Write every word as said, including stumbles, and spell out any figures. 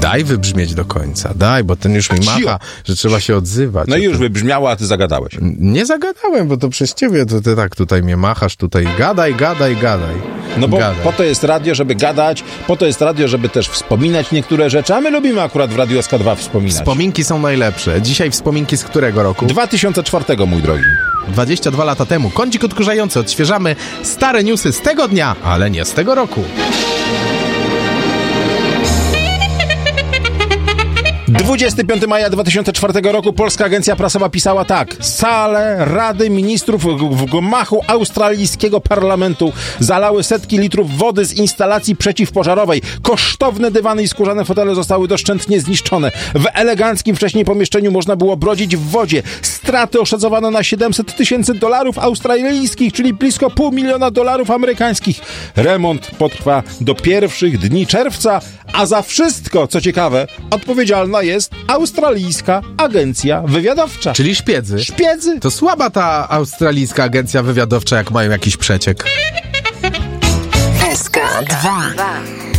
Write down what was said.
Daj wybrzmieć do końca, daj, bo ten już mi macha, że trzeba się odzywać. No i już wybrzmiało, a ty zagadałeś. Nie zagadałem, bo to przez ciebie, to ty tak tutaj mnie machasz, tutaj gadaj, gadaj, gadaj. No bo gadaj. po to jest radio, żeby gadać, po to jest radio, żeby też wspominać niektóre rzeczy, a my lubimy akurat w Radiu S K dwa wspominać. Wspominki są najlepsze. Dzisiaj wspominki z którego roku? dwa tysiące czwartego, mój drogi. dwadzieścia dwa lata temu. Kącik odkurzający. Odświeżamy stare newsy z tego dnia, ale nie z tego roku. dwudziestego piątego maja dwa tysiące czwartego roku Polska Agencja Prasowa pisała tak. Sale Rady Ministrów w gmachu australijskiego parlamentu zalały setki litrów wody z instalacji przeciwpożarowej. Kosztowne dywany i skórzane fotele zostały doszczętnie zniszczone. W eleganckim wcześniej pomieszczeniu można było brodzić w wodzie. Straty oszacowano na siedemset tysięcy dolarów australijskich, czyli blisko pół miliona dolarów amerykańskich. Remont potrwa do pierwszych dni czerwca, a za wszystko, co ciekawe, odpowiedzialna jest Australijska Agencja Wywiadowcza. Czyli szpiedzy. Szpiedzy. To słaba ta australijska agencja wywiadowcza, jak mają jakiś przeciek. S K dwa.